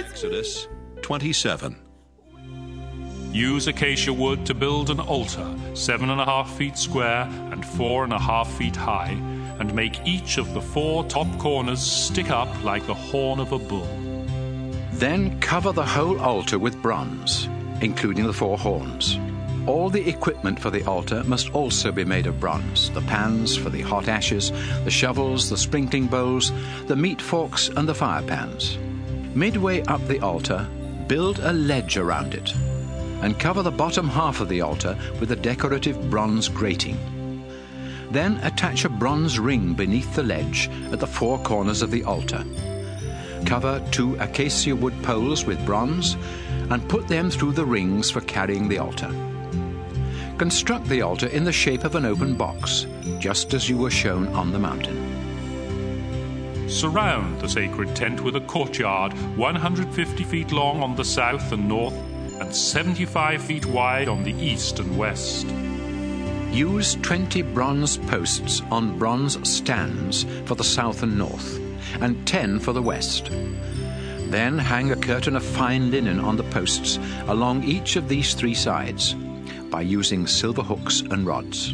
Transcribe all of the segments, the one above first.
Exodus 27. Use acacia wood to build an altar 7.5 feet square and 4.5 feet high, and make each of the 4 top corners stick up like the horn of a bull. Then cover the whole altar with bronze, including the 4 horns. All the equipment for the altar must also be made of bronze: the pans for the hot ashes, the shovels, the sprinkling bowls, the meat forks, and the fire pans. Midway up the altar, build a ledge around it, and cover the bottom half of the altar with a decorative bronze grating. Then attach a bronze ring beneath the ledge at the 4 corners of the altar. Cover 2 acacia wood poles with bronze and put them through the rings for carrying the altar. Construct the altar in the shape of an open box, just as you were shown on the mountain. Surround the sacred tent with a courtyard 150 feet long on the south and north, and 75 feet wide on the east and west. Use 20 bronze posts on bronze stands for the south and north, and 10 for the west. Then hang a curtain of fine linen on the posts along each of these 3 sides by using silver hooks and rods.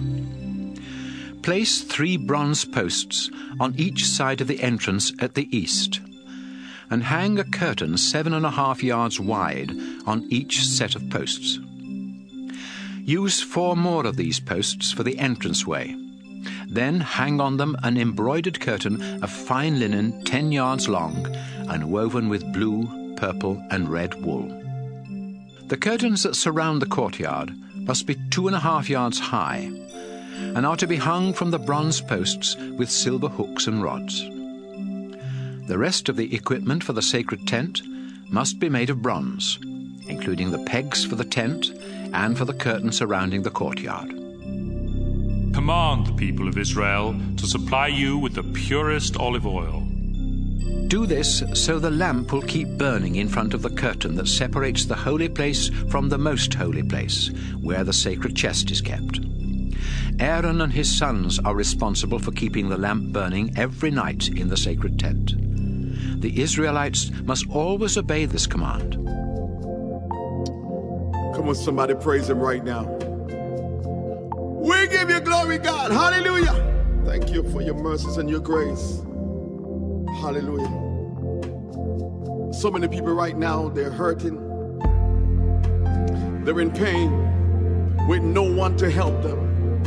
Place 3 bronze posts on each side of the entrance at the east, and hang a curtain 7.5 yards wide on each set of posts. Use 4 more of these posts for the entranceway. Then hang on them an embroidered curtain of fine linen 10 yards long and woven with blue, purple, and red wool. The curtains that surround the courtyard must be 2.5 yards high and are to be hung from the bronze posts with silver hooks and rods. The rest of the equipment for the sacred tent must be made of bronze, including the pegs for the tent and for the curtain surrounding the courtyard. Command the people of Israel to supply you with the purest olive oil. Do this so the lamp will keep burning in front of the curtain that separates the holy place from the most holy place, where the sacred chest is kept. Aaron and his sons are responsible for keeping the lamp burning every night in the sacred tent. The Israelites must always obey this command. Come on, somebody praise him right now. We give you glory, God. Hallelujah. Thank you for your mercies and your grace. Hallelujah. So many people right now, they're hurting. They're in pain with no one to help them.